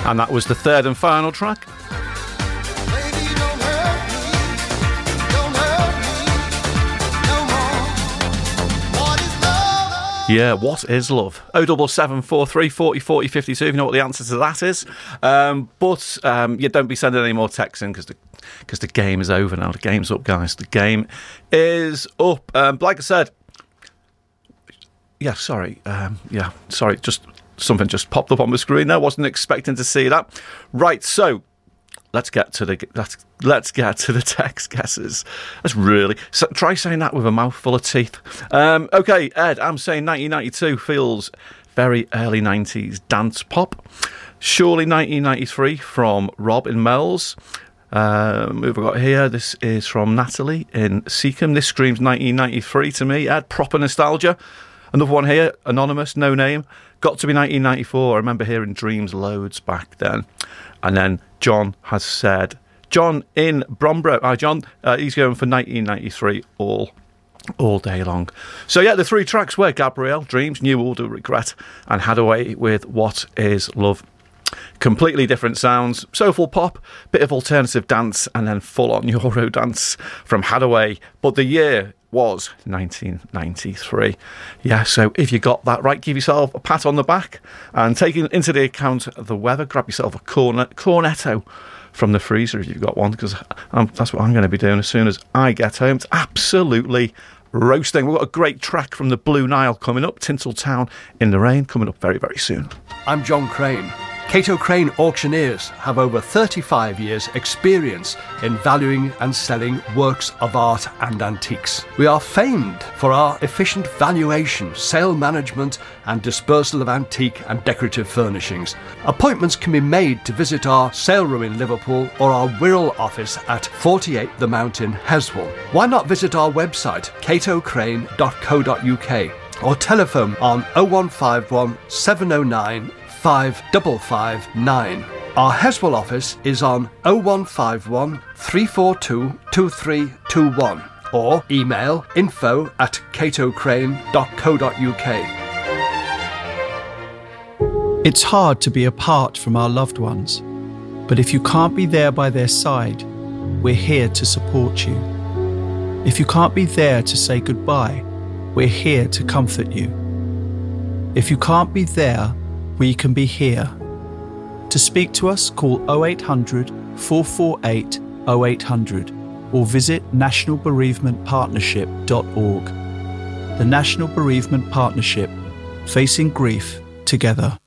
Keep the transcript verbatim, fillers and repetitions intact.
And that was the third and final track. Yeah, what is love? oh double seven four three forty forty fifty-two, if you know what the answer to that is. Um, but um, yeah, don't be sending any more texts in because the, because the game is over now. The game's up, guys. The game is up. Um, like I said, yeah, sorry. Um, yeah, sorry. Just something just popped up on the screen there. Wasn't expecting to see that. Right, so let's get to the let's let's get to the text guesses. That's really so, try saying that with a mouthful of teeth. Um, okay, Ed, I'm saying nineteen ninety-two feels very early nineties dance pop. Surely nineteen ninety-three from Rob in Mells. Um, who have I got here? This is from Natalie in Seacombe. This screams nineteen ninety-three to me. Ed, proper nostalgia. Another one here, anonymous, no name. Got to be nineteen ninety-four. I remember hearing Dreams loads back then. And then John has said, John in Bromborough. Hi, John. Uh, he's going for nineteen ninety-three all all day long. So, yeah, the three tracks were Gabrielle, Dreams, New Order, Regret, and Hadaway with What Is Love. Completely different sounds. Soulful pop, bit of alternative dance, and then full-on Euro dance from Hadaway. But the year was nineteen ninety-three. Yeah, so if you got that right, give yourself a pat on the back, and taking into the account the weather, grab yourself a cornet, cornetto from the freezer if you've got one, because that's what I'm going to be doing as soon as I get home. It's absolutely roasting. We've got a great track from the Blue Nile coming up, Tinseltown in the Rain, coming up very, very soon. I'm John Crane. Cato Crane Auctioneers have over thirty-five years experience in valuing and selling works of art and antiques. We are famed for our efficient valuation, sale management and dispersal of antique and decorative furnishings. Appointments can be made to visit our sale room in Liverpool or our Wirral office at forty-eight The Mountain, Heswall. Why not visit our website cato crane dot co dot uk or telephone on oh one five one, seven oh nine, five five five nine. Our Heswall office is on oh one five one, three four two, two three two one or email info at cato crane dot co dot uk. It's hard to be apart from our loved ones, but if you can't be there by their side, we're here to support you. If you can't be there to say goodbye, we're here to comfort you. If you can't be there, we can be here. To speak to us, call oh eight hundred, four four eight, oh eight hundred or visit national bereavement partnership dot org. The National Bereavement Partnership, facing grief together.